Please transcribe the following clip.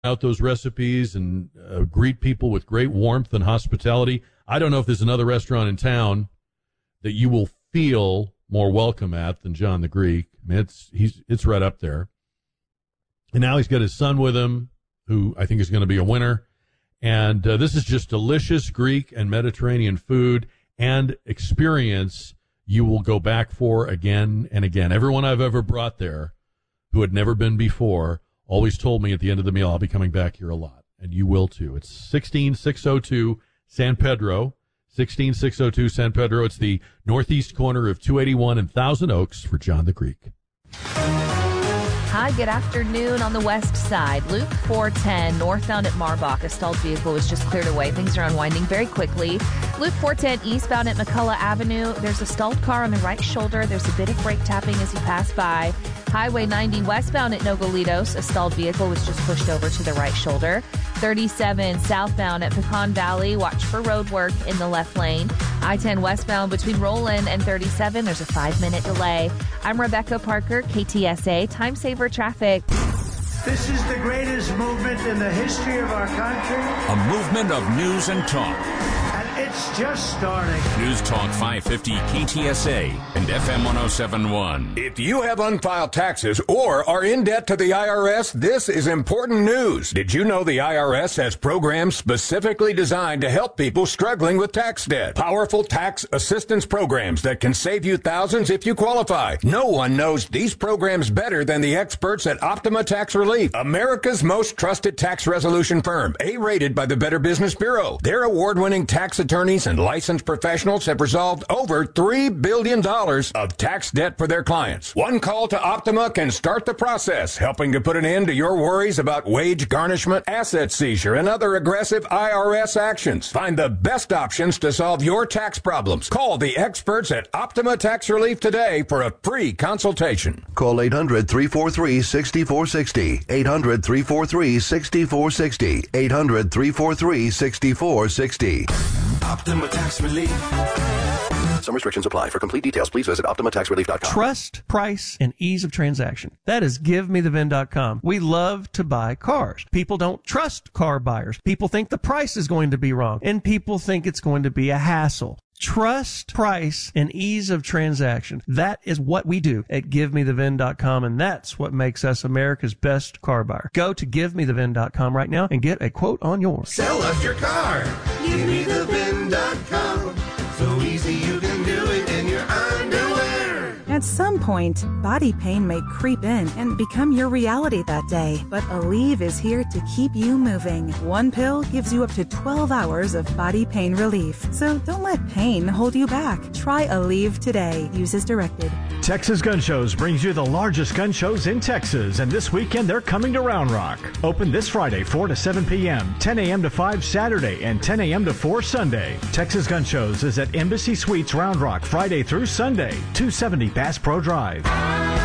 out those recipes and greet people with great warmth and hospitality. I don't know if there's another restaurant in town that you will feel more welcome at than John the Greek. I mean, it's right up there. And now he's got his son with him, who I think is going to be a winner. And this is just delicious Greek and Mediterranean food and experience you will go back for again and again. Everyone I've ever brought there who had never been before always told me at the end of the meal, I'll be coming back here a lot. And you will too. It's 16602 San Pedro. 16602 San Pedro. It's the northeast corner of 281 and Thousand Oaks for John the Greek. Hi, good afternoon on the west side. Loop 410, northbound at Marbach. A stalled vehicle was just cleared away. Things are unwinding very quickly. Loop 410, eastbound at McCullough Avenue. There's a stalled car on the right shoulder. There's a bit of brake tapping as you pass by. Highway 90, westbound at Nogalitos. A stalled vehicle was just pushed over to the right shoulder. 37, southbound at Pecan Valley. Watch for road work in the left lane. I-10 westbound between Roland and 37. There's a 5-minute delay. I'm Rebecca Parker, KTSA, Time Saver Traffic. This is the greatest movement in the history of our country. A movement of news and talk. And it's just starting. News Talk 550 KTSA and FM 1071. If you have unfiled taxes or are in debt to the IRS, this is important news. Did you know the IRS has programs specifically designed to help people struggling with tax debt? Powerful tax assistance programs that can save you thousands if you qualify. No one knows these programs better than the experts at Optima Tax Relief, America's most trusted tax resolution firm, A-rated by the Better Business Bureau. Their award-winning tax attorneys and licensed professionals have resolved over $3 billion of tax debt for their clients. One call to Optima can start the process, helping to put an end to your worries about wage garnishment, asset seizure, and other aggressive IRS actions. Find the best options to solve your tax problems. Call the experts at Optima Tax Relief today for a free consultation. Call 800-343-6460. 800-343-6460. 800-343-6460. Optima Tax Relief. Some restrictions apply. For complete details, please visit OptimaTaxRelief.com. Trust, price, and ease of transaction. That is GiveMeTheVin.com. We love to buy cars. People don't trust car buyers. People think the price is going to be wrong, and people think it's going to be a hassle. Trust, price, and ease of transaction. That is what we do at GiveMeTheVin.com, and that's what makes us America's best car buyer. Go to GiveMeTheVin.com right now and get a quote on yours. Sell us your car. GiveMeTheVin.com. So easy you can do it in your underwear. At some point, body pain may creep in and become your reality that day. But Aleve is here to keep you moving. One pill gives you up to 12 hours of body pain relief. So don't let pain hold you back. Try Aleve today. Use as directed. Texas Gun Shows brings you the largest gun shows in Texas, and this weekend they're coming to Round Rock. Open this Friday, 4 to 7 p.m., 10 a.m. to 5 Saturday, and 10 a.m. to 4 Sunday. Texas Gun Shows is at Embassy Suites Round Rock Friday through Sunday, 270 Bass Pro Drive.